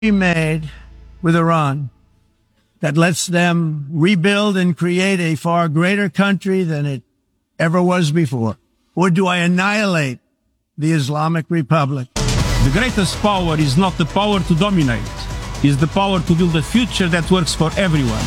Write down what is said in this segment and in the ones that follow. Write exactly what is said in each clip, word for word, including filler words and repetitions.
made with Iran that lets them rebuild and create a far greater country than it ever was before? Or do I annihilate the Islamic Republic? The greatest power is not the power to dominate, it's the power to build a future that works for everyone.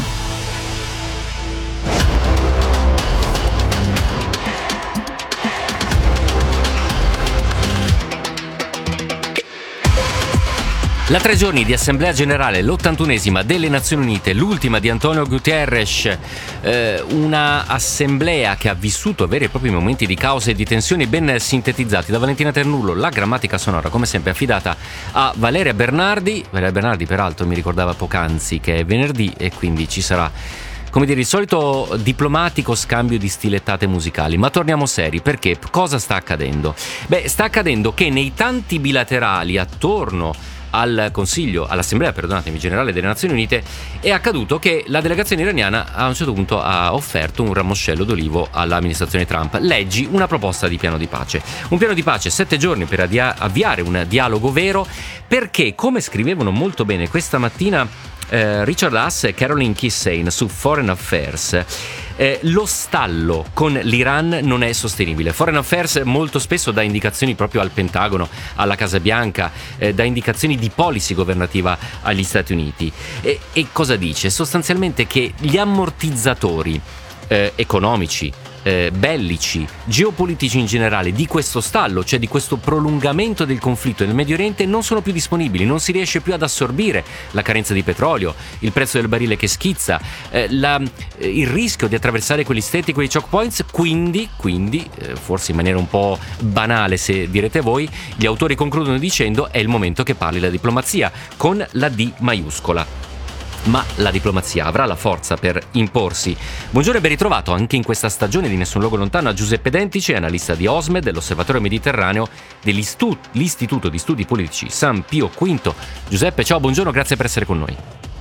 La tre giorni di Assemblea Generale, l'ottantunesima delle Nazioni Unite, l'ultima di Antonio Guterres, eh, una assemblea che ha vissuto veri e propri momenti di caos e di tensioni ben sintetizzati da Valentina Ternullo, la grammatica sonora come sempre affidata a Valeria Bernardi. Valeria Bernardi peraltro mi ricordava poc'anzi che è venerdì e quindi ci sarà, come dire, il solito diplomatico scambio di stilettate musicali. Ma torniamo seri, perché cosa sta accadendo? Beh, sta accadendo che nei tanti bilaterali attorno al Consiglio, all'Assemblea, perdonatemi, Generale delle Nazioni Unite, è accaduto che la delegazione iraniana a un certo punto ha offerto un ramoscello d'olivo all'amministrazione Trump. Leggi una proposta di piano di pace. Un piano di pace, sette giorni per avvia- avviare un dialogo vero, perché, come scrivevano molto bene questa mattina eh, Richard Haas e Caroline Kissane su Foreign Affairs, Eh, lo stallo con l'Iran non è sostenibile. Foreign Affairs molto spesso dà indicazioni proprio al Pentagono, alla Casa Bianca, eh, dà indicazioni di policy governativa agli Stati Uniti. E, e cosa dice? Sostanzialmente che gli ammortizzatori eh, economici, eh, bellici, geopolitici in generale di questo stallo, cioè di questo prolungamento del conflitto nel Medio Oriente, non sono più disponibili, non si riesce più ad assorbire la carenza di petrolio, il prezzo del barile che schizza, eh, la, eh, il rischio di attraversare quegli stretti, quei choke points. Quindi, quindi eh, forse in maniera un po' banale se direte voi, gli autori concludono dicendo: è il momento che parli la diplomazia, con la D maiuscola. Ma la diplomazia avrà la forza per imporsi? Buongiorno e ben ritrovato anche in questa stagione di Nessun Luogo Lontano a Giuseppe Dentici, analista di OSME, dell'Osservatorio Mediterraneo, dell'Istituto di Studi Politici San Pio V. Giuseppe, ciao, buongiorno, grazie per essere con noi.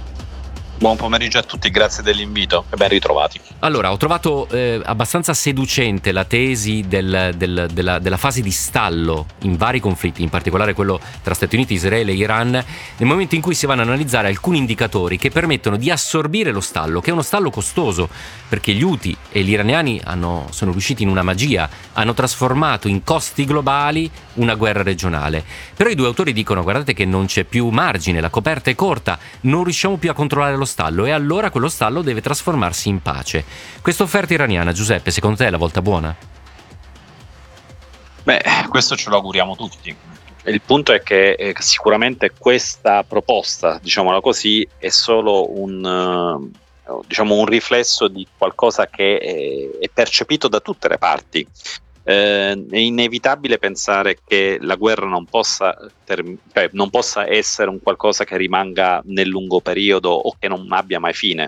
Buon pomeriggio a tutti, grazie dell'invito e ben ritrovati. Allora, ho trovato eh, abbastanza seducente la tesi del, del, della, della fase di stallo in vari conflitti, in particolare quello tra Stati Uniti, Israele e Iran, nel momento in cui si vanno ad analizzare alcuni indicatori che permettono di assorbire lo stallo, che è uno stallo costoso, perché gli Houthi e gli iraniani hanno, sono riusciti in una magia, hanno trasformato in costi globali una guerra regionale. Però i due autori dicono: guardate che non c'è più margine, la coperta è corta, non riusciamo più a controllare lo stallo, e allora quello stallo deve trasformarsi in pace. Questa offerta iraniana, Giuseppe, secondo te è la volta buona? Beh, questo ce lo auguriamo tutti. Il punto è che eh, sicuramente questa proposta, diciamola così, è solo un, uh, diciamo un riflesso di qualcosa che è, è percepito da tutte le parti. Eh, è inevitabile pensare che la guerra non possa, term- cioè, non possa essere un qualcosa che rimanga nel lungo periodo o che non abbia mai fine.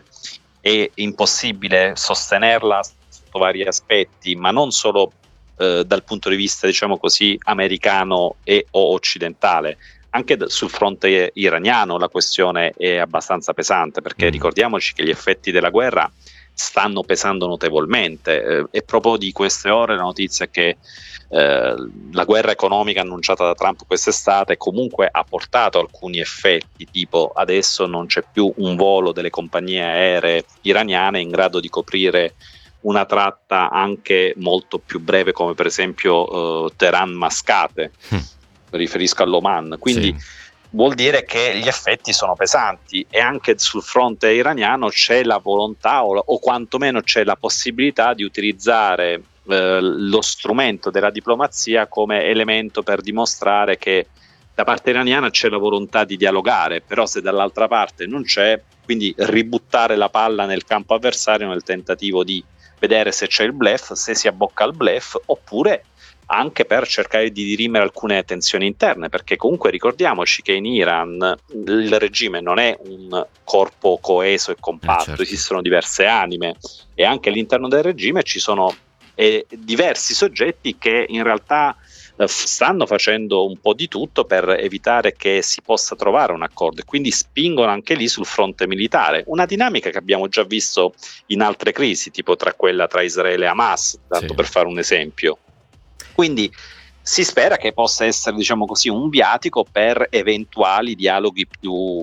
È impossibile sostenerla sotto vari aspetti, ma non solo eh, dal punto di vista, diciamo così, americano e o occidentale. Anche d- sul fronte iraniano la questione è abbastanza pesante, perché ricordiamoci che gli effetti della guerra stanno pesando notevolmente. Eh, è proprio di queste ore la notizia che eh, la guerra economica annunciata da Trump quest'estate comunque ha portato alcuni effetti, tipo adesso non c'è più un volo delle compagnie aeree iraniane in grado di coprire una tratta anche molto più breve, come per esempio eh, Teheran-Mascate, mm. mi riferisco all'Oman, quindi sì. Vuol dire che gli effetti sono pesanti, e anche sul fronte iraniano c'è la volontà o, o quantomeno c'è la possibilità di utilizzare eh, lo strumento della diplomazia come elemento per dimostrare che da parte iraniana c'è la volontà di dialogare, però se dall'altra parte non c'è, quindi ributtare la palla nel campo avversario nel tentativo di vedere se c'è il bluff, se si abbocca il bluff, oppure anche per cercare di dirimere alcune tensioni interne, perché comunque ricordiamoci che in Iran il regime non è un corpo coeso e compatto, eh certo. Esistono diverse anime, e anche all'interno del regime ci sono eh, diversi soggetti che in realtà eh, stanno facendo un po' di tutto per evitare che si possa trovare un accordo, e quindi spingono anche lì sul fronte militare, una dinamica che abbiamo già visto in altre crisi, tipo tra quella tra Israele e Hamas, tanto sì. per fare un esempio. Quindi si spera che possa essere, diciamo così, un viatico per eventuali dialoghi più